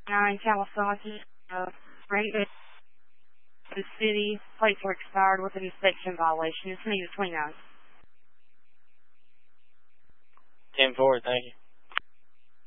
9 Kawasaki, rate it the city, plates were expired with an inspection violation. It's me, the 29th. 10-4, thank you.